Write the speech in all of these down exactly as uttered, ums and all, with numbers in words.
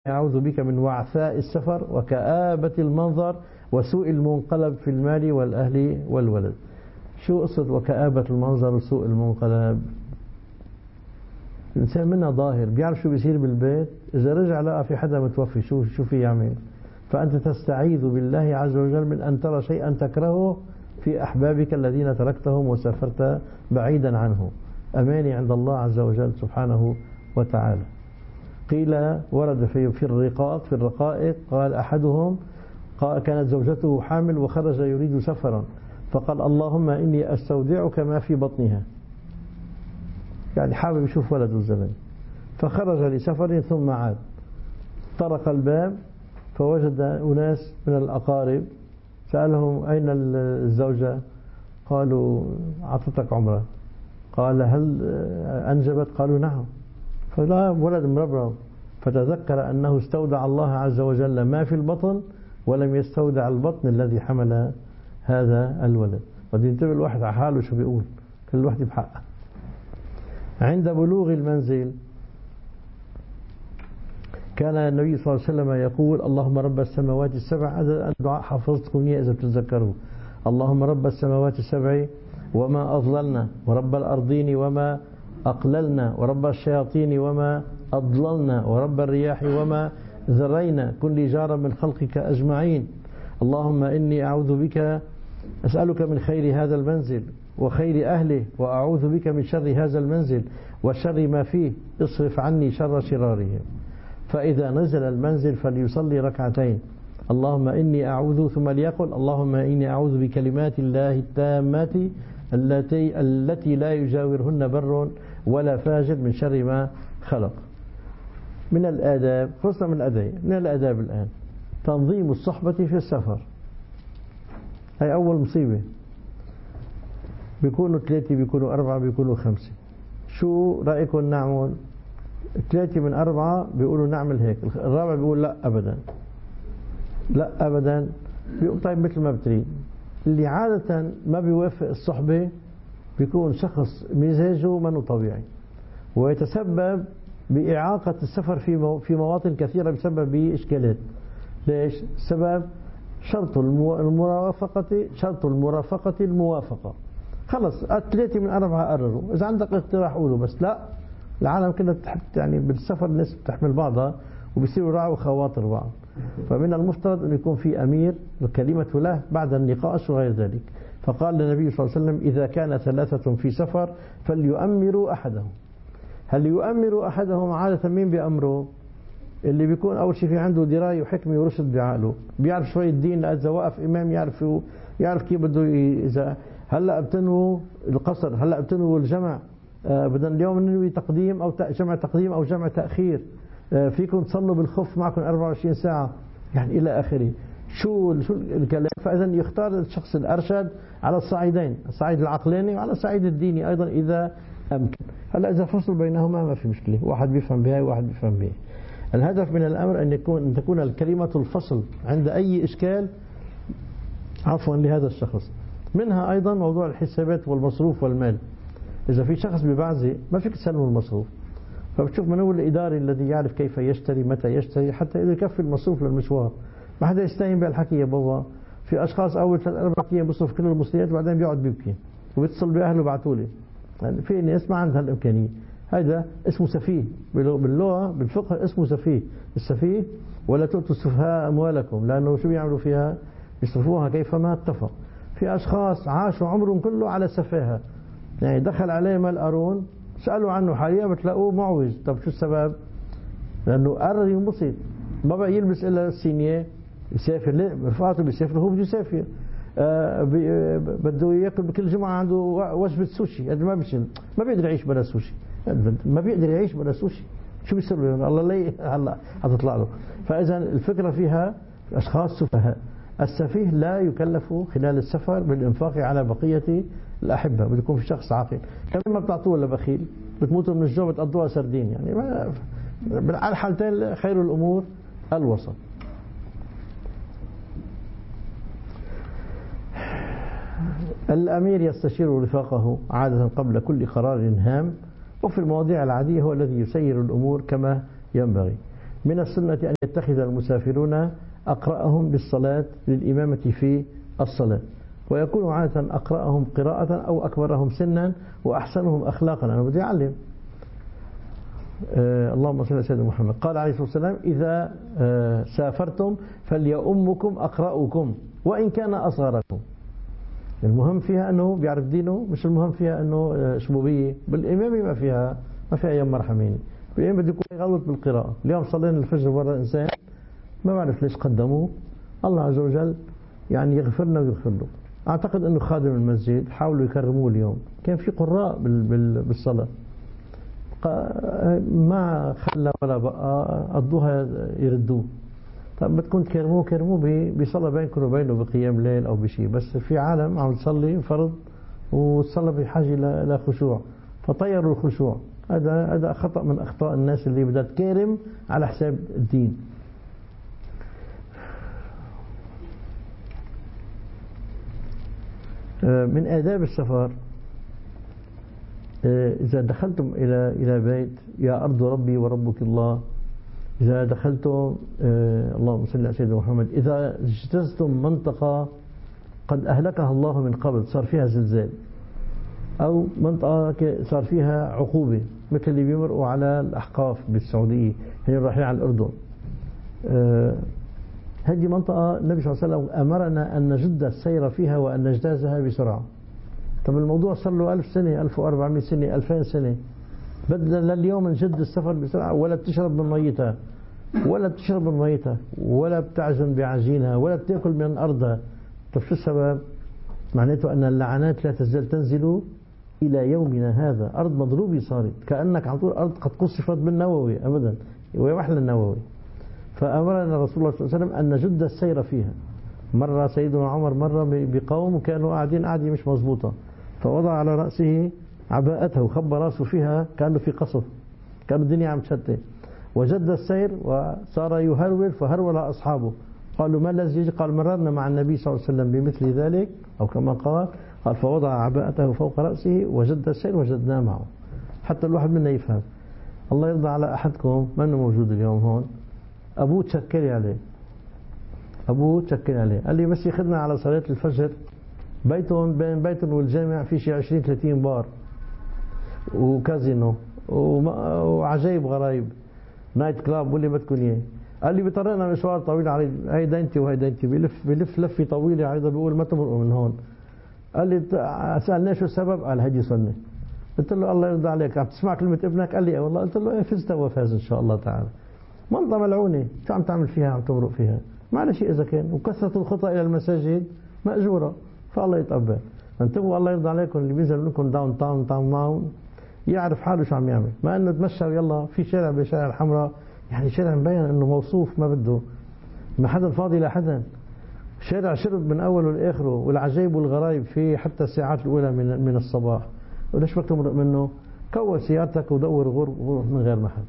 أعوذ بك من وعثاء السفر وكآبة المنظر وسوء المنقلب في المال والأهل والولد. شو قصة وكآبة المنظر وسوء المنقلب؟ الإنسان منها ظاهر بيعرف شو بيصير بالبيت، إذا رجع لقى في حدا متوفي شو شو في يعمل؟ فأنت تستعيذ بالله عز وجل من أن ترى شيئا تكرهه في أحبابك الذين تركتهم وسافرت بعيدا عنه. أماني عند الله عز وجل سبحانه وتعالى. قيل ورد في في الرقاق في الرقائق قال أحدهم قال كانت زوجته حامل وخرج يريد سفرا، فقال اللهم إني أستودعك ما في بطنها، يعني حابب يشوف ولده الزلمة، فخرج لسفر ثم عاد، طرق الباب فوجد أناس من الأقارب، سألهم أين الزوجة؟ قالوا أعطتك عمره. قال هل أنجبت؟ قالوا نعم. فلا ولد مربرب، فتذكر أنه استودع الله عز وجل ما في البطن ولم يستودع البطن الذي حمل هذا الولد. قد ينتبه الواحد على حاله شو بيقول، كل واحد بحقه. عند بلوغ المنزل كان النبي صلى الله عليه وسلم يقول اللهم رب السماوات السبع، هذا الدعاء حفظتكم إياه إذا بتتذكروا، اللهم رب السماوات السبع وما أضللنا، ورب الأرضين وما أقللنا، ورب الشياطين وما أضللنا، ورب الرياح وما ذرينا، كن جارا من خلقك أجمعين، اللهم إني أعوذ بك أسألك من خير هذا المنزل وخير أهله، وأعوذ بك من شر هذا المنزل وشر ما فيه، اصرف عني شر شراره. فإذا نزل المنزل فليصلي ركعتين، اللهم إني أعوذ، ثم ليقل اللهم إني أعوذ بكلمات الله التامات التي التي لا يجاورهن بر ولا فاجر من شر ما خلق. من الآداب، خصوصا من الأداب من الآداب الآن تنظيم الصحبة في السفر. هي أول مصيبة، بيكونوا ثلاثة، بيكونوا أربعة، بيكونوا خمسة. شو رأيكم نعمل؟ ثلاثة من أربعة بيقولوا نعمل هيك، الرابع بيقول لا أبدا لا أبدا، بيقول طيب مثل ما بتريد. اللي عادة ما بيوافق الصحبة بيكون شخص مزاجه منه طبيعي، ويتسبب بإعاقة السفر في في مواطن كثيرة بسبب بإشكالات. ليش؟ السبب شرط المرافقة شرط المرافقة الموافقة. خلص الثلاثة من أربعة قرروا، إذا عندك اقتراح قوله، بس لا، العالم كلها بتحب يعني بالسفر الناس بتحمل بعضها وبيصيروا راعوا خواطر بعض. فمن المفترض أن يكون في أمير الكلمة له بعد النقاش وغير ذلك. فقال النبي صلى الله عليه وسلم إذا كان ثلاثة في سفر فليؤمروا أحدهم. هل يؤمر أحدهم؟ عادة مين بيأمره؟ اللي بيكون أول شيء في عنده دراية وحكمة ورشد بعقله، بيعرف شوية الدين، إذا وقف إمام يعرف يعرف كيف بده. إذا هلا بتنووا القصر، هلا بتنووا الجمع، آه بدنا اليوم ننوي تقديم أو جمع تقديم أو جمع تأخير، آه فيكم تصلوا بالخف معكم أربعة وعشرين ساعة، يعني إلى آخره. شو شو الكلام؟ فإذا يختار الشخص الأرشد على الصعيدين، الصعيد العقلاني وعلى الصعيد الديني أيضا إذا أمكن. هلا إذا فصل بينهما ما في مشكلة، واحد بيفهم بها وواحد بيفهم بها. الهدف من الأمر أن يكون أن تكون الكلمة الفصل عند أي إشكال عفوا لهذا الشخص. منها أيضا موضوع الحسابات والمصروف والمال. إذا في شخص ببعزة ما فيك تسلمه المصروف، فبتشوف من هو الإداري الذي يعرف كيف يشتري متى يشتري حتى إذا يكفي المصروف للمشوار. ما حدا يستهين بهالحكي يا بابا. في أشخاص أول ثلاث أربع أيام بيصرف كل المصريات وبعدين بيقعد بيبكي وبيتصل بأهله بعثوا لي. يعني في ناس ما عندها الإمكانية، هذا اسمه سفيه باللغة بالفقه، اسمه سفيه. السفيه ولا تؤتوا السفهاء أموالكم، لأنه شو بيعملوا فيها؟ يصرفوها كيفما اتفق. في أشخاص عاشوا عمرهم كله على سفاهة، يعني دخل عليه مال قارون سألوا عنه حاليا بتلاقوه معوز. طب شو السبب؟ لأنه قرر ينبسط، ما بقى يلبس إلا السينية يسافر، لا رفقاته بيسافروا هو بده يسافر. آه بده ياكل بكل جمعة عنده وجبة سوشي، هذا ما بيشل، ما بيقدر يعيش بلا سوشي، ما بيقدر يعيش بلا سوشي. شو بيصير له؟ الله لي هلا حتطلع له. فإذا الفكرة فيها أشخاص سفهاء. السفيه لا يكلف خلال السفر بالإنفاق على بقية الأحبة، بده يكون في شخص عاقل. كمان ما بتعطوه لبخيل، بتموتوا من الجوع بتقضوها سردين، يعني على الحالتين خير الأمور الوسط. الأمير يستشير رفاقه عادة قبل كل قرار هام، وفي المواضيع العادية هو الذي يسير الأمور كما ينبغي. من السنة أن يتخذ المسافرون أقرأهم بالصلاة للإمامة في الصلاة، ويكون عادة أقرأهم قراءة أو أكبرهم سنا وأحسنهم أخلاقا. أنا بدي أعلم. آه اللهم صل على سيدنا محمد. قال عليه الصلاة والسلام: إذا آه سافرتم فليؤمكم أقرأكم وإن كان أصغركم. المهم فيها أنه بيعرف دينه، مش المهم فيها أنه آه شبوبية. بالإمامة ما فيها ما فيها أيام مرحمين. بالإمامة بده يكون يغلط بالقراءة. اليوم صلينا الفجر برا إنسان ما بعرف ليش قدموه. الله عز وجل يعني يغفر لنا ويغفر له. أعتقد أنه خادم المسجد حاولوا يكرموه اليوم، كان في قراء بالصلاة ما خلى ولا بقى قضوها يردوه. طب بدكم تكرموه كرموه بصلاة بينكم وبينه بقيام ليل أو بشيء، بس في عالم عم تصلي فرض والصلاة بحاجة لا خشوع فطيروا الخشوع. هذا هذا خطأ من أخطاء الناس اللي بدها تكرم على حساب الدين. من آداب السفر: إذا دخلتم إلى إلى بيت: يا أرض ربي وربك الله. إذا دخلتم اللهم صل على سيدنا محمد. إذا اجتزتم منطقة قد أهلكها الله من قبل، صار فيها زلزال، أو منطقة صار فيها عقوبة مثل اللي بيمرقوا على الأحقاف بالسعودية، هي رايحين على الأردن. هذه منطقة النبي صلى الله عليه وسلم أمرنا أن نجد السير فيها وأن نجتازها بسرعة. طب الموضوع صار له ألف سنة، ألف وأربعمائة سنة، ألفين سنة، بدنا لليوم نجد السفر بسرعة. ولا بتشرب من ميتها ولا بتشرب من ميتها ولا بتعجن بعجينها ولا بتاكل من أرضها. طب شو السبب؟ معناته أن اللعنات لا تزال تنزل إلى يومنا هذا. أرض مضروبة صارت، كأنك عم تقول أرض قد قصفت بالنووي. أبدا، ويحلى النووي. فأمرنا رسول الله صلى الله عليه وسلم أن نجد السير فيها. مرة سيدنا عمر مرة بقوم كانوا قاعدين قاعدة مش مضبوطة، فوضع على رأسه عباءته وخبى رأسه فيها كأنه في قصف، كأنه الدنيا عم تشتت. وجد السير وصار يهرول فهرول أصحابه. قالوا: ما الذي يجي؟ قال: مررنا مع النبي صلى الله عليه وسلم بمثل ذلك، أو كما قال قال فوضع عباءته فوق رأسه وجد السير وجدناه معه. حتى الواحد منا يفهم. الله يرضى على أحدكم، ما أنه موجود اليوم هون، أبوه تشكري عليه أبوه تشكري عليه قال لي: بس ياخذنا على صلاة الفجر، بيتهم بين بيتهم والجامع في شيء عشرين ثلاثين بار وكازينو وعجيب غرايب نايت كلاب واللي بدكم اياه. قال لي: بطريقنا مشوار طويل علي، هي دينتي وهي دينتي، بلف بلف لفه طويله عريضه، بيقول ما تمرقوا من هون. قال لي: سالناه شو السبب؟ قال: هدي صلني. قلت له: الله يرضى عليك، عم تسمع كلمه ابنك؟ قال لي: اه والله. قلت له: ايه، فزت وفاز ان شاء الله تعالى. منطقه ملعونه، شو عم تعمل فيها؟ عم تمرق فيها، ما شيء اذا كان. وكثره الخطى الى المساجد ماجوره، فالله يتقبل. انتبهوا، الله يرضى عليكم، اللي بينزل منكم داون تاون تاون تاون يعرف حاله شو عم يعمل، ما انه تمشى يلا في شارع بشارع الحمراء، يعني شارع مبين انه موصوف ما بده، ما حدا فاضي لحدا، شارع شرب من اوله لاخره، والعجائب والغرايب فيه حتى الساعات الاولى من من الصباح. وليش بدك تمرق منه؟ كون سيارتك ودور غرب من غير محل.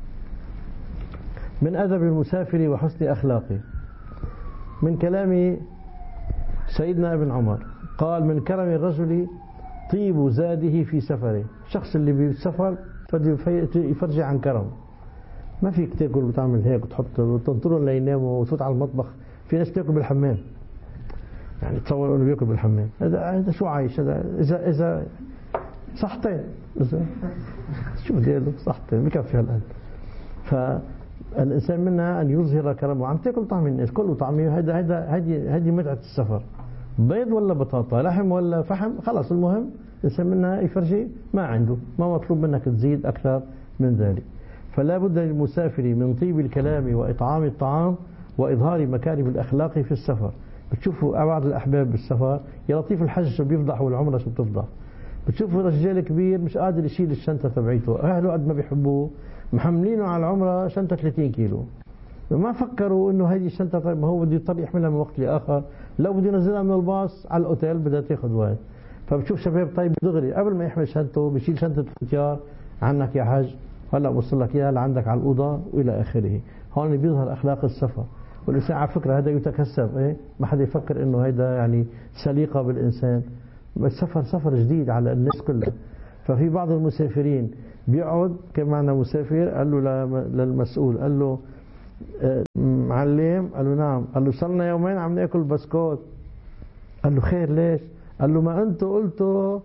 من ادب المسافر وحسن اخلاقه: من كلام سيدنا ابن عمر قال: من كرم الرجل طيب زاده في سفره. الشخص اللي بالسفر يفرجي عن كرم، ما فيك تاكل وتعمل هيك وتحط وتنطرهم ليناموا وتفوت على المطبخ. في ناس بتاكل بالحمام، يعني تصور انه بياكل بالحمام، هذا هذا شو عايش هذا؟ اذا اذا صحتين شو بدي له صحتين بكفي هالقد. فالانسان منها ان يظهر كرمه. عم تاكل طعم الناس، كله طعميه. هذا هذا هذه هذه متعه السفر. بيض ولا بطاطا، لحم ولا فحم، خلاص المهم الانسان منها يفرجي ما عنده، ما مطلوب منك تزيد اكثر من ذلك. فلا بد للمسافر من طيب الكلام وإطعام الطعام وإظهار مكارم الأخلاق في السفر. بتشوفوا بعض الأحباب بالسفر يا لطيف الحج شو بيفضح والعمرة شو بتفضح. بتشوفوا رجال كبير مش قادر يشيل الشنطة تبعيته، أهله قد ما بيحبوه محملينه على العمرة شنطة ثلاثين كيلو، ما فكروا إنه هذه الشنطة طيب ما هو بده يضطر يحملها من وقت لآخر، لو بده ينزلها من الباص على الأوتيل بدها تاخذ وقت. فبتشوف شباب طيب دغري قبل ما يحمل شنطته بيشيل شنطة الختيار، عنك يا حج هلا بوصل لك اياها لعندك على الاوضه والى اخره. هون بيظهر اخلاق السفر. والانسان على فكره هذا يتكسب، ايه ما حدا يفكر انه هيدا يعني سليقه بالانسان، بس سفر سفر جديد على الناس كلها. ففي بعض المسافرين بيقعد، كان معنا مسافر قال له للمسؤول قال له معلم؟ قال له نعم. قال له صرنا يومين عم ناكل بسكوت. قال له خير ليش؟ قال له ما انتوا قلتوا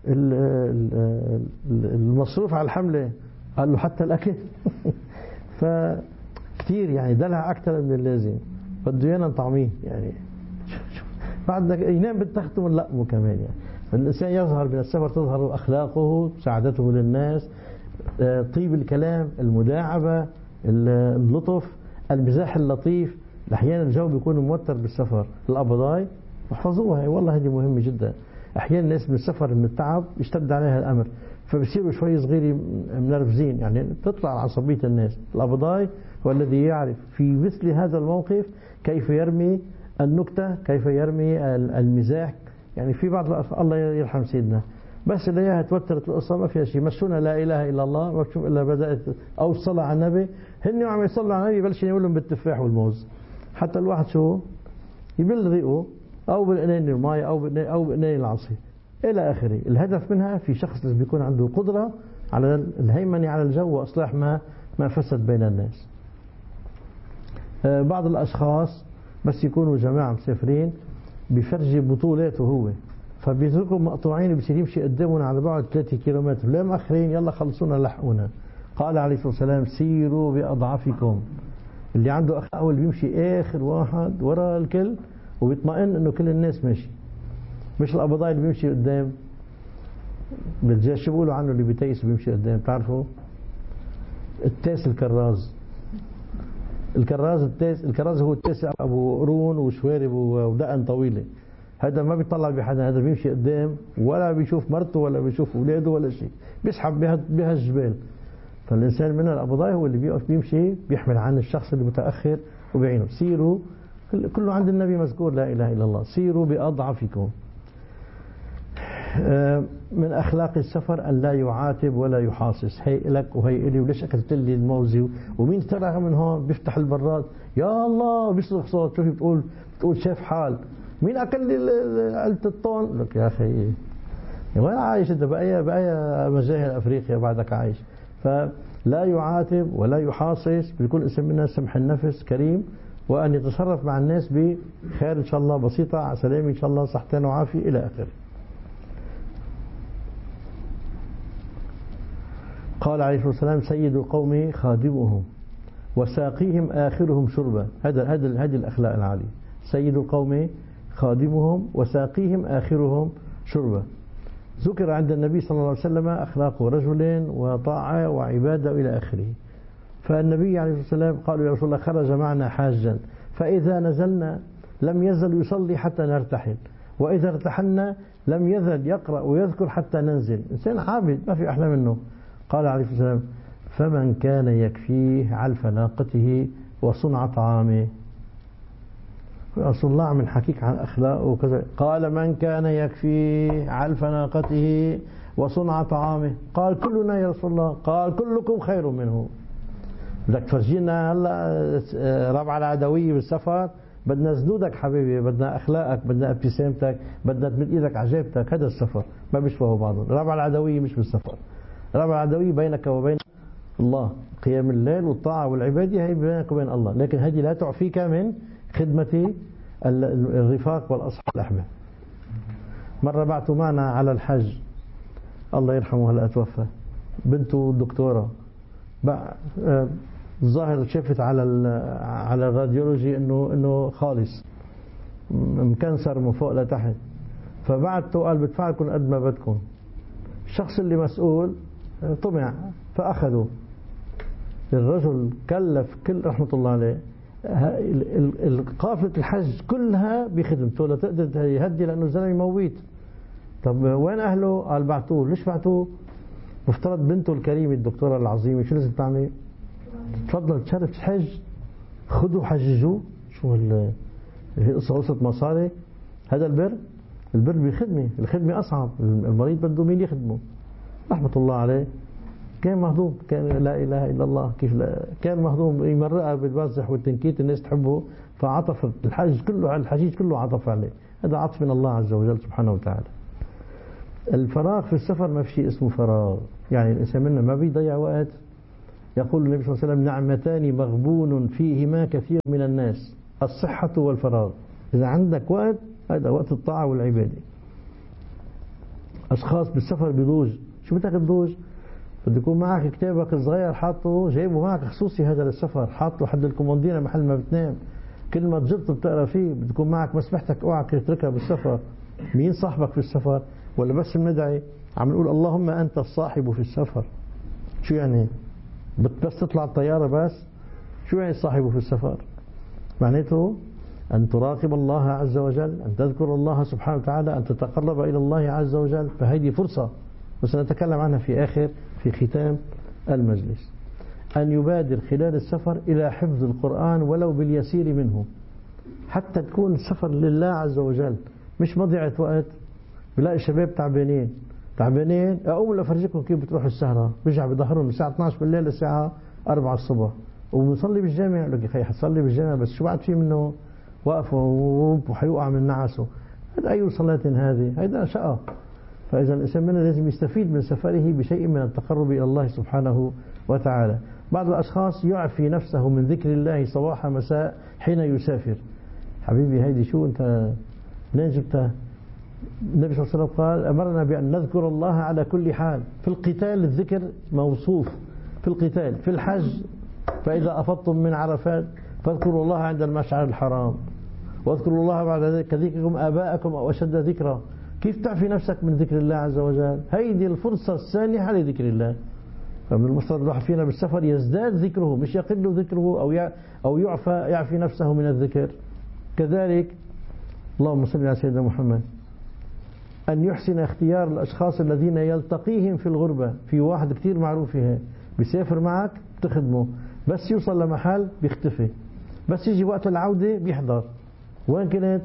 المصروف على الحملة. قال له حتى الأكل. فكتير يعني دلع أكثر من اللازم، بده ايانا نطعميه يعني. بعد ينام بالتخت ونلقمه كمان يعني. فالإنسان يظهر من السفر تظهر أخلاقه، سعادته للناس، طيب الكلام، المداعبة، اللطف، المزاح اللطيف. أحيانا الجو بيكون موتر بالسفر. القبضاي احفظوها والله هذه مهمة جدا. أحيانا الناس من السفر من التعب يشتد عليها الأمر، فبصيروا شوي صغيرين منرفزين يعني تطلع عصبية الناس. القبضاي هو الذي يعرف في مثل هذا الموقف كيف يرمي النكتة، كيف يرمي المزاح. يعني في بعض الله يرحم سيدنا، بس اللي اياها توترت القصة ما فيها شيء، مسونا لا إله إلا الله ما بتشوف إلا بدأت أو الصلاة على النبي. هن عم يصلوا على النبي بلش يقول لهم بالتفاح والموز، حتى الواحد شو يبل ريقه أو بالقنين الماء أو أو بقنين العصير إلى آخره. الهدف منها في شخص بيكون عنده قدرة على الهيمنة على الجو وإصلاح ما ما فسد بين الناس. بعض الأشخاص بس يكونوا جماعة مسافرين بيفرجي بطولاته هو، فبيتركوا مقطوعين بيصير يمشي قدامنا على بعد ثلاثة كيلومتر، لا مأخرين يلا خلصونا لحقونا. قال عليه الصلاة والسلام سيروا بأضعافكم. اللي عنده أخلاق هو اللي بيمشي آخر واحد وراء الكل وبيطمئن إنه كل الناس ماشي، مش القبضاي اللي بيمشي قدام. بالجيش شو بيقولوا عنه اللي بيتيس بيمشي قدام؟ تعرفوا التاس الكراز. الكراز التاس الكراز هو التاس ابو قرون وشوارب ودقن طويله. هذا ما بيطلع بحدا، هذا بيمشي قدام ولا بيشوف مرته ولا بيشوف اولاده ولا شيء، بيسحب بها الجبال. فالانسان من القبضاي هو اللي بيقف بيمشي بيحمل عن الشخص اللي متاخر وبيعينه. سيروا كله عند النبي مذكور لا اله الا الله. سيروا باضعفكم. من أخلاق السفر أن لا يعاتب ولا يحاصص. هي لك وهي إلي وليش أكلت لي الموزي ومين ترى من هون، بيفتح البراد يا الله بيصرخ صوت. شوفي بتقول بتقول شاف حال مين أكل لي علبة الطون. لك يا أخي وين عايش أنت؟ بأي بأي مجاهل أفريقيا بعدك عايش؟ فلا يعاتب ولا يحاصص. بيكون اسم منا سمح النفس كريم، وأن يتصرف مع الناس بخير إن شاء الله، بسيطة على سلام إن شاء الله، صحتين وعافية إلى آخره. قال عليه الصلاة والسلام سيد القوم خادمهم وساقيهم آخرهم شربا. هذا هذا هذه الأخلاق العالية. سيد القوم خادمهم وساقيهم آخرهم شربا. ذكر عند النبي صلى الله عليه وسلم أخلاق رجل وطاعة وعبادة إلى آخره. فالنبي عليه الصلاة والسلام قالوا يا رسول الله خرج معنا حاجا فإذا نزلنا لم يزل يصلي حتى نرتحل، وإذا ارتحلنا لم يزل يقرأ ويذكر حتى ننزل. إنسان عابد ما في أحلى منه. قال عليه الصلاة والسلام فمن كان يكفيه علف ناقته وصنع طعامه. رسول الله عم نحكيك عن أخلاقه وكذا. قال من كان يكفيه علف ناقته وصنع طعامه. قال كلنا يا رسول الله. قال كلكم خير منه. بدك تفرجينا هلا ربع العدوية بالسفر؟ بدنا زنودك حبيبي، بدنا أخلاقك، بدنا ابتسامتك، بدنا تمد إيدك على جيبتك. هذا السفر ما بيشبهوا بعضهم. ربع العدوية مش بالسفر. ربع العدوية بينك وبين الله، قيام الليل والطاعة والعبادة هي بينك وبين الله، لكن هذه لا تعفيك من خدمة الرفاق والأصحاب الأحباب. مرة بعثوا معنا على الحج، الله يرحمه هلا توفى، بنته دكتورة، الظاهر شفت على على الراديولوجي انه انه خالص مكنسر من فوق لتحت، فبعته قال بدفع لكم قد ما بدكم. الشخص اللي مسؤول طمع فأخذوا. الرجل كلف كل رحمة الله عليه قافلة الحج كلها بخدمته لتقدر يهدي لأنه الزلمة مويت. طب وين أهله؟ قال بعتوه. ليش بعتوه؟ مفترض بنته الكريمة الدكتورة العظيمة شو لازم تعمل؟ تفضل تشرف حج، خذوا حججوه. شو القصة؟ قصة مصاري؟ هذا البر؟ البر بخدمة، الخدمة أصعب. المريض بده مين يخدمه؟ رحمة الله عليه كان مهضوم، كان لا إله إلا الله كيف لا كان مهضوم، يمرقها بالبازح والتنكيت الناس تحبه، فعطف الحج كله، الحجيج كله عطف عليه. هذا عطف من الله عز وجل سبحانه وتعالى. الفراغ في السفر ما في شيء اسمه فراغ، يعني الإنسان منا ما بيضيع وقت يقول النبي صلى الله عليه وسلم نعمتان مغبون فيهما كثير من الناس، الصحة والفراغ. إذا عندك وقت، هذا وقت الطاعة والعبادة. أشخاص بالسفر بضوج، شو بدك تضوج؟ بده يكون معك كتابك الصغير حاطه جايبه معك خصوصي هذا للسفر، حاطه حد الكومودينة محل ما بتنام، كل ما تجط بتقرا فيه. بده يكون معك مسبحتك، اوعى تتركها بالسفر. مين صاحبك في السفر؟ ولا بس بندعي عم نقول اللهم أنت الصاحب في السفر؟ شو يعني؟ بس تطلع الطيارة بس؟ شو يعني الصاحب في السفر؟ معناته أن تراقب الله عز وجل، أن تذكر الله سبحانه وتعالى، أن تتقرب إلى الله عز وجل. فهذه فرصة وسنتكلم عنها في آخر في ختام المجلس. أن يبادر خلال السفر إلى حفظ القرآن ولو باليسير منه، حتى تكون السفر لله عز وجل، مش مضيعة وقت. بلاقي الشباب تعبانين تعبانين أقوم لأفرجيكم كيف بتروح السهرة، بيرجع بظهرهم الساعة اثنعش بالليل للساعة أربعة الصبح، وبنصلي بالجامع. يقول لك يا أخي حتصلي بالجامع بس شو بعد في منه؟ وقف وحيوقع من نعسه. هذا أي صلاة هذه؟ هذا شقة. فإذا الإنسان منا لازم يستفيد من سفره بشيء من التقرب إلى الله سبحانه وتعالى. بعض الأشخاص يعفي نفسه من ذكر الله صباح مساء حين يسافر. حبيبي هيدي شو أنت منين جبتها؟ النبي صلى الله عليه وسلم قال أمرنا بأن نذكر الله على كل حال. في القتال الذكر موصوف، في القتال، في الحج فإذا أفضتم من عرفات فاذكروا الله عند المشعر الحرام، واذكروا الله بعد ذلك كذكركم آباءكم أو أشد ذكرا. كيف تعفي نفسك من ذكر الله عز وجل؟ هيدي الفرصة السانحة لذكر الله. فمن المفترض الواحد فينا بالسفر يزداد ذكره، مش يقل ذكره أو أو يعفى يعفي نفسه من الذكر. كذلك اللهم صل على سيدنا محمد، أن يحسن اختيار الأشخاص الذين يلتقيهم في الغربة. في واحد كتير معروف هيك بيسافر معك بتخدمه، بس يوصل لمحل بيختفي، بس يجي وقت العودة بيحضر. وين كنت؟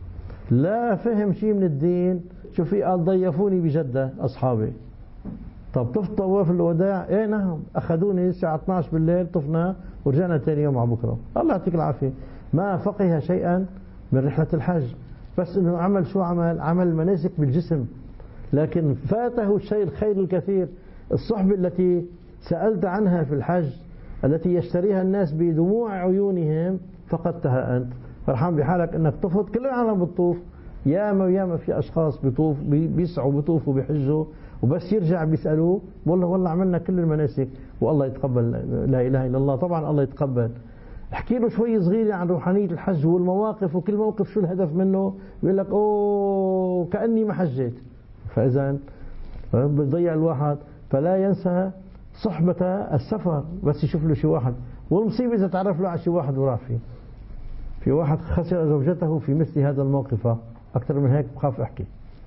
لا فهم شيء من الدين. شو في؟ قال ضيفوني بجدة أصحابي. طب طفت طواف الوداع؟ ايه نعم، أخذوني الساعة اثنعش بالليل، طفنا ورجعنا ثاني يوم على بكرة. الله يعطيك العافية. ما فقه شيئا من رحلة الحج، بس انه عمل شو عمل؟ عمل مناسك بالجسم، لكن فاته الشيء الخير الكثير. الصحبة التي سألت عنها في الحج، التي يشتريها الناس بدموع عيونهم، فقدتها أنت. فرحان بحالك انك طفت. كل العالم بتطوف، ياما وياما في اشخاص بيطوف بيسعوا بيطوفوا بيحجوا، وبس يرجع بيسألوه والله والله عملنا كل المناسك والله يتقبل. لا إله إلا الله. طبعا الله يتقبل. احكي له شوي صغيرة عن روحانية الحج والمواقف، وكل موقف شو الهدف منه، بيقول لك اوه كأني ما حجيت. فإذا بيضيع الواحد. فلا ينسى صحبة السفر، بس يشوف له شي واحد. والمصيبة إذا تعرف له على شي واحد وراح فيه. في واحد خسر زوجته في مثل هذا الموقف، أكثر من هيك بخاف أحكي.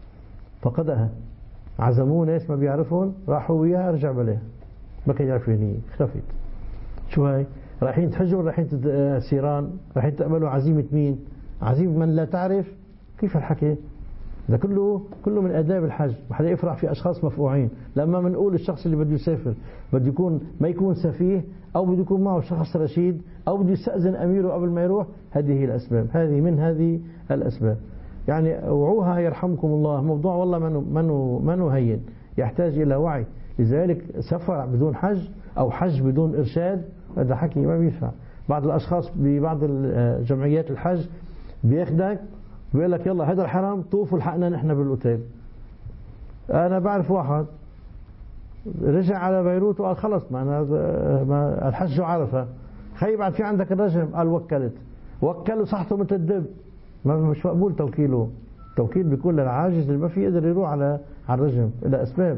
فقدها، عزموه ناس ما بيعرفون، راحوا وياها رجع بلاها، ما كان يعرف هي اختفت. شو هاي؟ رايحين تحجوا، رايحين سيران، رايحين تقبلوا عزيمة مين؟ عزيمة من لا تعرف. كيف الحكي؟ ده كله كله من آداب الحج. وحدا يفرح في أشخاص مفقوعين. لما بنقول الشخص اللي بده يسافر بده يكون ما يكون سفيه، أو بده يكون معه شخص رشيد، أو بده يستأذن أميره قبل ما يروح. هذه هي الأسباب، هذه من هذه الأسباب. يعني اوعوها يرحمكم الله. موضوع والله منو منو منو هين، يحتاج إلى وعي. لذلك سفر بدون حج أو حج بدون إرشاد هذا حكي ما بينفع. بعض الأشخاص ببعض جمعيات الحج بياخدك بيقول لك يلا هذا الحرم طوفوا لحقنا نحن بالأوتيل. أنا بعرف واحد رجع على بيروت وقال خلص ما أنا ما الحج عرفة. خي بعد في عندك الرجم، قال وكلت وكلوا صحته مثل الدب. ما مش مقبول توكيله. توكيل بيكون للعاجز اللي ما في يقدر يروح على على الرجم إلى أسباب.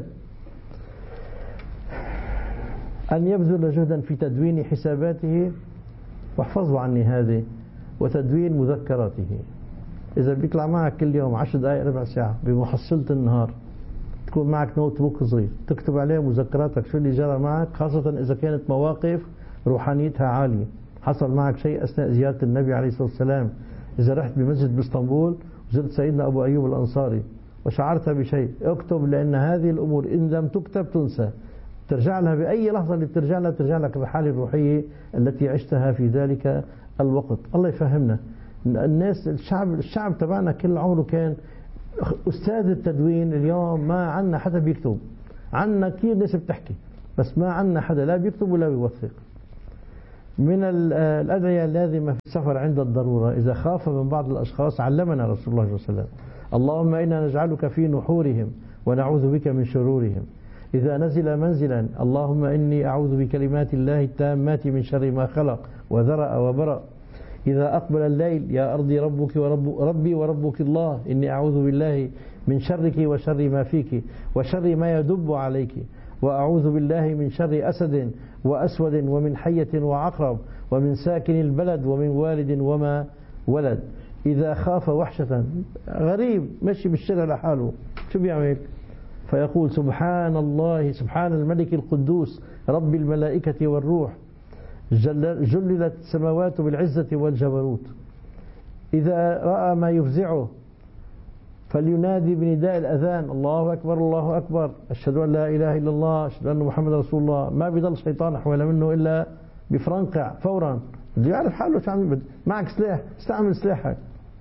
أن يبذل جهدا في تدوين حساباته، واحفظوا عني هذه، وتدوين مذكراته. إذا بيطلع معك كل يوم عشر دقائق ربع ساعة بمحصلة النهار، تكون معك نوت بوك صغير تكتب عليه مذكراتك شو اللي جرى معك، خاصة إذا كانت مواقف روحانيتها عالية. حصل معك شيء أثناء زيارة النبي عليه الصلاة والسلام، إذا رحت بمسجد باسطنبول وزرت سيدنا أبو أيوب الأنصاري وشعرت بشيء، اكتب، لأن هذه الأمور إن لم تكتب تنسى. ترجع لها بأي لحظة اللي بترجع لها بترجع لك الحالة الروحية التي عشتها في ذلك الوقت. الله يفهمنا. الناس الشعب الشعب تبعنا كل عمره كان أستاذ التدوين. اليوم ما عنا حدا بيكتب، عنا كثير ناس بتحكي. بس ما عندنا حدا لا بيكتب ولا بيوثق. من الأدعية اللازمة في السفر عند الضرورة إذا خاف من بعض الأشخاص علمنا رسول الله صلى الله عليه وسلم: اللهم إنا نجعلك في نحورهم ونعوذ بك من شرورهم. إذا نزل منزلا: اللهم إني أعوذ بكلمات الله التامات من شر ما خلق وذرأ وبرأ. إذا أقبل الليل: يا أرضي ربك ورب ربي وربك الله، إني أعوذ بالله من شرك وشر ما فيك وشر ما يدب عليك، وأعوذ بالله من شر أسد وأسود ومن حية وعقرب ومن ساكن البلد ومن والد وما ولد. إذا خاف وحشة، غريب مشي بالشارع لحاله، شو بيعمل؟ فيقول: سبحان الله، سبحان الملك القدوس رب الملائكة والروح، جللت السماوات بالعزة والجبروت. إذا رأى ما يفزعه فلينادي بنداء الأذان: الله أكبر الله أكبر، أشهد أن لا إله إلا الله، أشهد أن محمد رسول الله. ما بيضل شيطان أحوال منه إلا بفرنقع فورا، بده يعرف حاله شو عم. معك سلاح، استعمل سلاحك.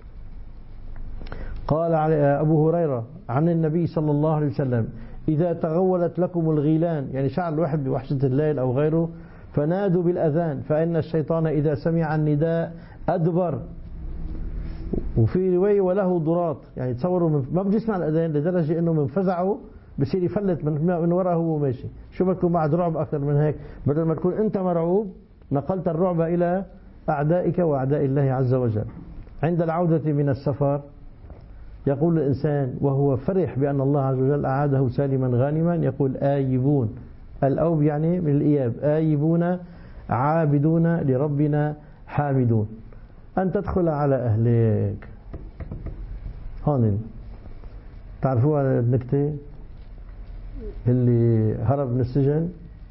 قال أبو هريرة عن النبي صلى الله عليه وسلم: إذا تغولت لكم الغيلان، يعني شعر الواحد بوحشة الليل أو غيره، فنادوا بالأذان، فإن الشيطان إذا سمع النداء أدبر. وفي رواية: وله ضراط، يعني تصوروا ما بده يسمع الأذان لدرجة إنه من فزعه بصير يفلت من من وراءه وهو ماشي. شو بدكم بعد رعب أكثر من هيك؟ بدل ما تكون أنت مرعوب نقلت الرعب إلى أعدائك وأعداء الله عز وجل. عند العودة من السفر يقول الإنسان وهو فرح بأن الله عز وجل أعاده سالما غانما، يقول: آيبون. الأوب يعني من الإياب، آيبون عابدون لربنا حامدون. أن تدخل على أهلك. هون تعرفوها النكتة اللي هرب من السجن،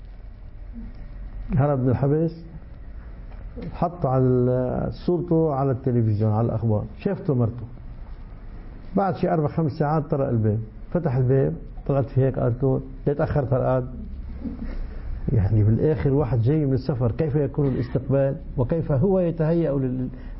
هرب من الحبس، حط على صورته على التلفزيون على الأخبار، شافته مرته. بعد شي أربع خمس ساعات طرق الباب، فتح الباب، طلعت في هيك، قالت له: ليه تأخرت هالقد؟ يعني بالآخر واحد جاي من السفر كيف يكون الاستقبال وكيف هو يتهيأ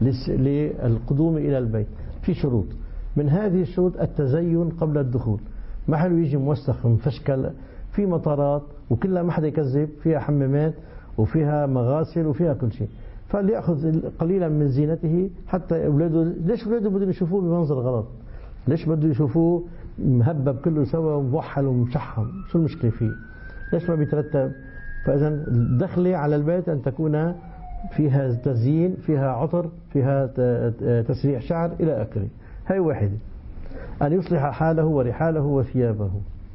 للقدوم إلى البيت. في شروط، من هذه الشروط التزين قبل الدخول. ما حلو يجي موسخ مفشكل. في مطارات وكلها ما حدا يكذب، فيها حمامات وفيها مغاسل وفيها كل شيء، فليأخذ قليلا من زينته حتى أولاده. ليش أولاده بدهم يشوفوه بمنظر غلط؟ ليش بده يشوفوه مهبب كله سوا وموحل ومشحم؟ شو المشكلة فيه؟ ليش ما بيترتب؟ فإذا الدخلة على البيت أن تكون فيها تزيين، فيها عطر، فيها تسريح شعر إلى آخره. هاي واحدة. أن يصلح حاله ورحاله وثيابه.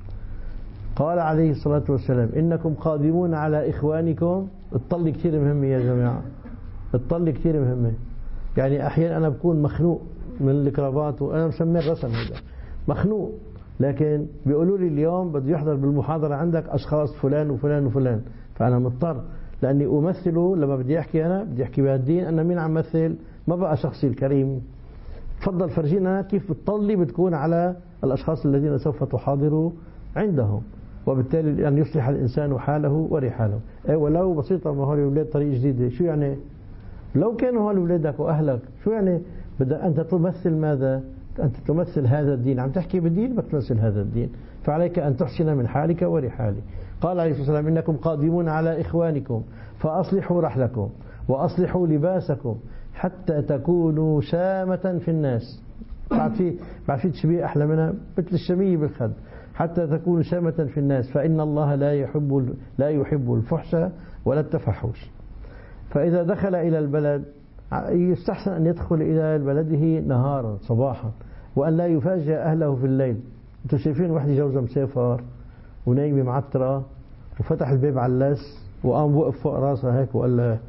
قال عليه الصلاة والسلام: إنكم قادمون على إخوانكم. الطل كتير مهمة يا جماعة، الطل كتير مهمة. يعني أحيانا أنا بكون مخنوق من الكرافات، وأنا مسميه الرسم هذا مخنوق، لكن بيقولوا لي اليوم بده يحضر بالمحاضرة عندك أشخاص فلان وفلان وفلان، فأنا مضطر لأني أمثله. لما بدي أحكي أنا بدي أحكي بهالدين، أنا مين عم مثل؟ ما بقى شخصي الكريم. تفضل فرجينا كيف بتطلي بتكون على الأشخاص الذين سوف تحاضروا عندهم. وبالتالي أن يصلح الإنسان حاله ورحاله. أي ولو بسيطة، ما هو الأولاد طريق جديدة، شو يعني؟ لو كانوا هول أولادك وأهلك، شو يعني بدأ أنت تمثل ماذا؟ أنت تمثل هذا الدين، عم تحكي بالدين بدك تمثل هذا الدين، فعليك أن تحسن من حالك ورحالك. قال عليه الصلاة والسلام: إنكم قادمون على إخوانكم فأصلحوا رحلكم وأصلحوا لباسكم حتى تكونوا شامة في الناس. بعد في بعد في تشبيه أحلى منها، مثل الشمية بالخد. حتى تكونوا شامة في الناس، فإن الله لا يحب لا يحب الفحش ولا التفحش. فإذا دخل إلى البلد يستحسن أن يدخل إلى بلده نهارا صباحا، وأن لا يفاجئ أهله في الليل. أنتم شايفين واحد جوزها مسافر ونايمة معترة وفتح الباب على اللس وقام وقف فوق راسها هيك وقال لها: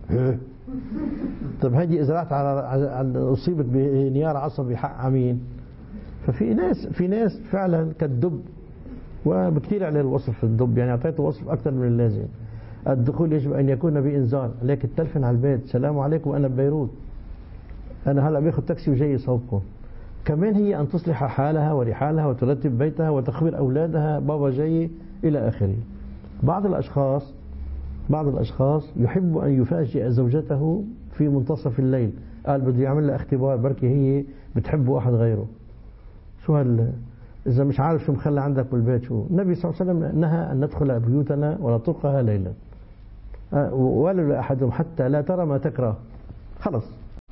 طب هذه إذا رحت على أصيبت بانهيار عصبي حق عمين. ففي ناس في ناس فعلا كالدب، وبكثير عليه الوصف الدب، يعني أعطيته وصف أكثر من اللازم. الدخول يجب أن يكون بإنذار، عليك التلفن على البيت: السلام عليكم أنا ببيروت، أنا هلأ باخذ تاكسي وجاي صوبكم. كمان هي أن تصلح حالها ورحالها وترتب بيتها وتخبر أولادها بابا جاي إلى آخره. بعض الأشخاص بعض الأشخاص يحب أن يفاجئ زوجته في منتصف الليل، قال بده يعمل لها اختبار، بركي هي بتحب واحد غيره. شو هال إذا مش عارف شو مخلى عندك بالبيت شو. النبي صلى الله عليه وسلم نهى أن ندخل بيوتنا ولا طرقها ليلا ولا أحدهم حتى لا ترى ما تكره. خلص.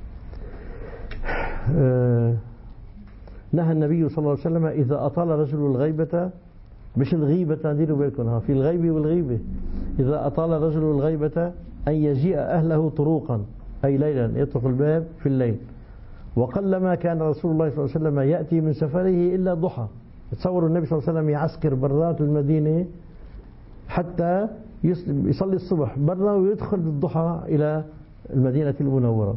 آه نهى النبي صلى الله عليه وسلم إذا أطال رجل الغيبة، مش الغيبة، ديروا بالكم في الغيب والغيبة، إذا أطال رجل الغيبة أن يجيء أهله طروقا أي ليلا، يطرق الباب في الليل. وقلما كان رسول الله صلى الله عليه وسلم يأتي من سفره إلا ضحى. تصوروا النبي صلى الله عليه وسلم يعسكر برات المدينة حتى يصلي الصبح برا ويدخل بالضحى إلى المدينة المنورة.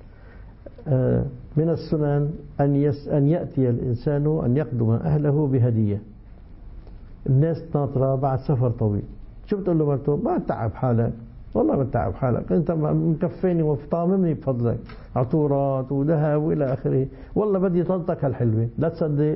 من السنن أن يس أن يأتي الإنسان أن يقدم أهله بهدية. الناس ناطرة بعد سفر طويل، شو بتقول له مرته؟ ما تتعب حالك، والله ما تتعب حالك، أنت مكفيني وطاممني بفضلك عطورات وذهب وإلى آخره، والله بدي طلتك هالحلوة. لا تصدق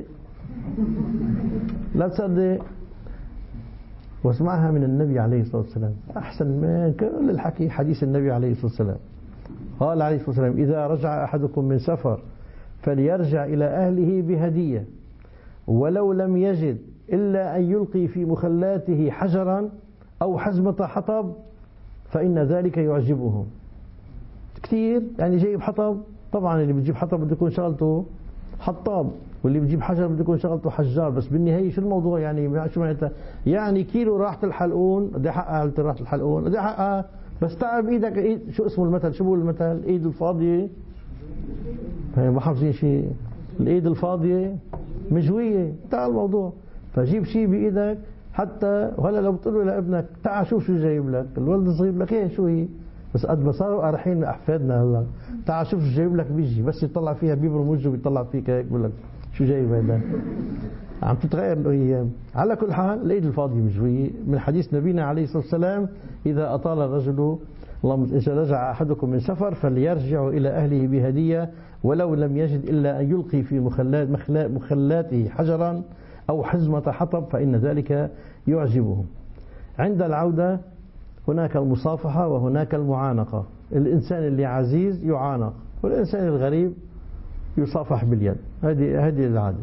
لا تصدق واسمعها من النبي عليه الصلاة والسلام أحسن من كل الحكي. حديث النبي عليه الصلاة والسلام قال عليه الصلاة والسلام إذا رجع أحدكم من سفر فليرجع إلى أهله بهدية ولو لم يجد إلا أن يلقي في مخلاته حجرا أو حزمة حطب فإن ذلك يعجبهم. كثير يعني جايب حطب، طبعا اللي بيجيب حطب بده يكون شغلته حطاب، واللي بيجيب حجر بده يكون شغلته حجار، بس بالنهاية شو الموضوع يعني؟ شو معناتها؟ يعني كيلو راحة الحلقون قد حقها قلت راحة الحلقون قد حقها، بس تعب ايدك. ايد شو اسمه المثل؟ شو بقول المثل؟ ايد الفاضية ما حافظين شيء، الايد الفاضية مجوية. تعال الموضوع، فجيب شيء بايدك حتى. وهلا لو بتقول له لابنك تعال شوف شو جايب لك، الولد الصغير لك ايه شو هي، بس قد ما صاروا قارحين احفادنا هلا، تعال شوف شو جايب لك، بيجي بس يطلع فيها بيبرم وجهه بيطلع فيك هيك بقول لك شو جايب هذا. عم تتغير الايام. على كل حال الايد الفاضيه مجويه. من حديث نبينا عليه الصلاه والسلام اذا اطال الرجل اللهم اذا رجع احدكم من سفر فليرجع الى اهله بهديه ولو لم يجد الا ان يلقي في مخلات مخلاته حجرا او حزمه حطب فان ذلك يعجبهم. عند العوده هناك المصافحه وهناك المعانقه. الانسان اللي عزيز يعانق والانسان الغريب يصافح باليد. هذه هذه العاده.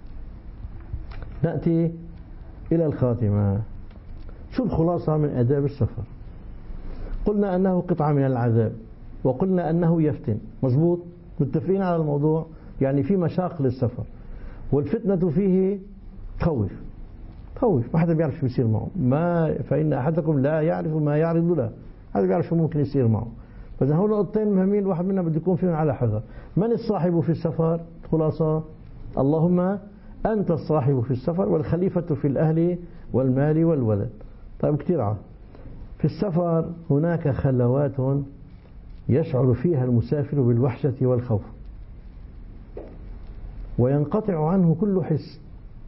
نأتي إلى الخاتمة. شو الخلاصة من آداب السفر؟ قلنا أنه قطعة من العذاب، وقلنا أنه يفتن. مضبوط؟ متفقين على الموضوع. يعني في مشاق للسفر، والفتنة فيه تخوف تخوف. ما حدا بيعرف شو بيصير معه، ما فإن أحدكم لا يعرف ما يعرض له، حدا بيعرف شو ممكن يصير معه. فإذا هون نقطتين مهمين الواحد منا بده يكون فيهم على حذر. من الصاحب في السفر؟ خلاصة اللهم أنت الصاحب في السفر والخليفة في الأهل والمال والولد. طيب كثير عام. في السفر هناك خلوات يشعر فيها المسافر بالوحشة والخوف وينقطع عنه كل حس.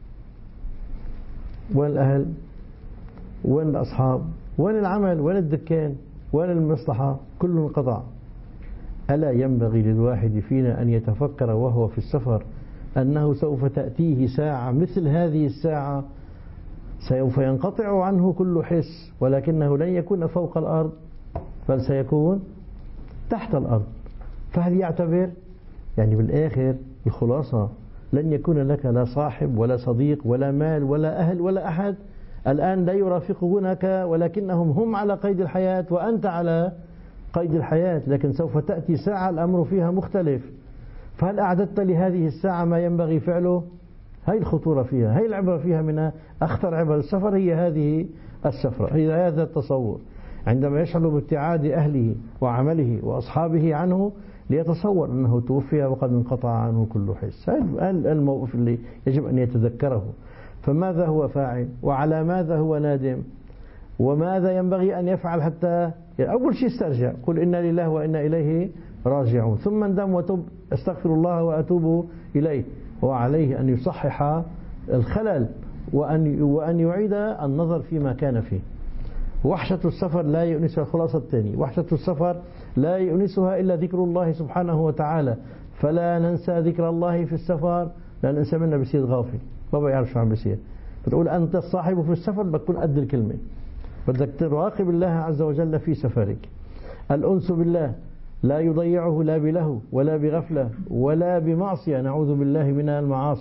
وين الأهل؟ وين الأصحاب؟ وين العمل؟ وين الدكان؟ وين المصلحة؟ كله انقطع. ألا ينبغي للواحد فينا أن يتفكر وهو في السفر أنه سوف تأتيه ساعة مثل هذه الساعة سوف ينقطع عنه كل حس، ولكنه لن يكون فوق الأرض بل سيكون تحت الأرض. فهل يعتبر؟ يعني بالآخر الخلاصة لن يكون لك لا صاحب ولا صديق ولا مال ولا أهل ولا أحد. الآن لا يرافقونك ولكنهم هم على قيد الحياة وأنت على قيد الحياة، لكن سوف تأتي ساعة الأمر فيها مختلف. فهل أعددت لهذه الساعة ما ينبغي فعله؟ هي الخطورة فيها، هي العبرة فيها. من أخطر عبر السفر هي هذه السفرة، هي هذا التصور. عندما يشعر بابتعاد أهله وعمله وأصحابه عنه ليتصور أنه توفي وقد انقطع عنه كل حس. هذا الموقف اللي يجب أن يتذكره. فماذا هو فاعل؟ وعلى ماذا هو نادم؟ وماذا ينبغي أن يفعل حتى أول شيء استرجع، قل إنا لله وإنا إليه راجعون، ثم اندم وتب استغفر الله وأتوب إليه. وعليه أن يصحح الخلل وأن وأن يعيد النظر فيما كان فيه. وحشة السفر لا يؤنسها، الخلاصة الثانية، وحشة السفر لا يؤنسها إلا ذكر الله سبحانه وتعالى، فلا ننسى ذكر الله في السفر، لأن الإنسان منا بيصير غافل ما بيعرف شو عم بيصير. بتقول أنت الصاحب في السفر بتكون قد الكلمة، بدك تراقب الله عز وجل في سفرك. الأنس بالله لا يضيعه لا بلهو ولا بغفلة ولا بمعصية، نعوذ بالله من المعاصي.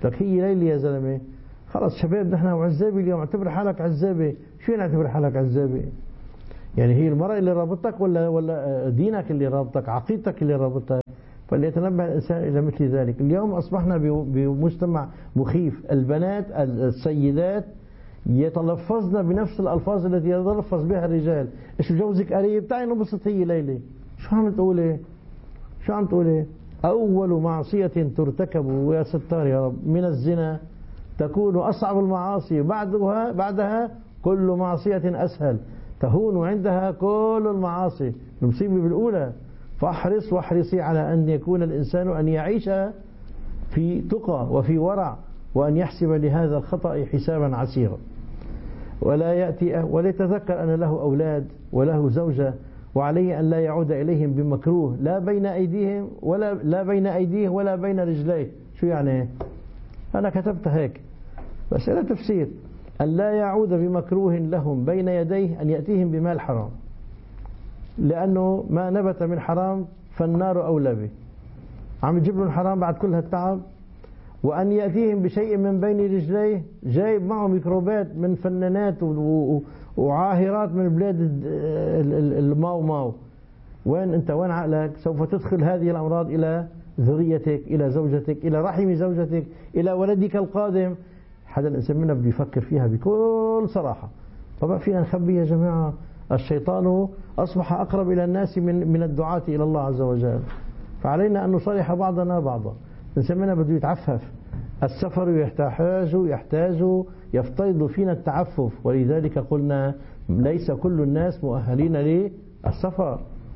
لك هي ليلة يا زلمة، خلاص شباب نحن وعزابي اليوم، اعتبر حالك عزابي. شو يعني اعتبر حالك عزابي؟ يعني هي المرأة اللي رابطتك ولا ولا دينك اللي رابطك، عقيدتك اللي رابطتك؟ فليتنبه الإنسان إلى مثل ذلك. اليوم أصبحنا بمجتمع مخيف، البنات السيدات يتلفظن بنفس الألفاظ التي يتلفظ بها الرجال. إيش جوزك قريب؟ تعي نبسط هي ليلة. شو عم تقولي؟ شو عم تقولي؟ أول معصية ترتكب ويا ستار يا رب من الزنا تكون أصعب المعاصي، بعدها بعدها كل معصية أسهل، تهون عندها كل المعاصي. المصيبة بالأولى. فاحرص واحرصي على أن يكون الإنسان أن يعيش في تقى وفي ورع، وأن يحسب لهذا الخطأ حسابا عسيرا، ولا يأتي وليتذكر أن له أولاد وله زوجة، وعليه أن لا يعود إليهم بمكروه، لا بين أيديهم ولا لا بين أيديه ولا بين رجليه. شو يعني؟ أنا كتبت هيك بس لا تفسير. أن لا يعود بمكروه لهم بين يديه، أن يأتيهم بمال حرام، لأنه ما نبت من حرام فالنار أولى به. عم يجيب لهم حرام بعد كل هالتعب. وأن يأتيهم بشيء من بين رجليه، جايب معه ميكروبات من فنانات وعاهرات من بلاد الماو ماو. وين أنت؟ وين عقلك؟ سوف تدخل هذه الأمراض إلى ذريتك، إلى زوجتك، إلى رحم زوجتك، إلى ولدك القادم. هذا الإنسان منا بده يفكر فيها بكل صراحة. طبعا فينا نخبي يا جماعة؟ الشيطان أصبح أقرب إلى الناس من من الدعاة إلى الله عز وجل، فعلينا أن نصالح بعضنا بعضا. الإنسان منا بده يتعفف. السفر يحتاج يحتاج يفترض فينا التعفف، ولذلك قلنا ليس كل الناس مؤهلين للسفر.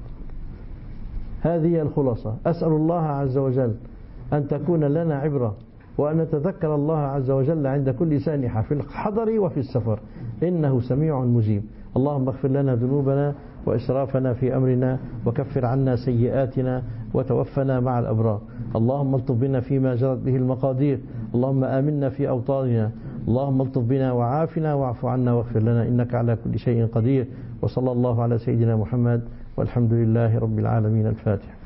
هذه الخلاصة. أسأل الله عز وجل أن تكون لنا عبرة، وأن نتذكر الله عز وجل عند كل سانحة في الحضر وفي السفر، إنه سميع مجيب. اللهم اغفر لنا ذنوبنا وإسرافنا في أمرنا، وكفر عنا سيئاتنا، وتوفنا مع الأبرار. اللهم الطف بنا فيما جرت به المقادير. اللهم آمنا في أوطاننا. اللهم الطف بنا وعافنا واعف عنا واغفر لنا، إنك على كل شيء قدير. وصلى الله على سيدنا محمد، والحمد لله رب العالمين. الفاتح.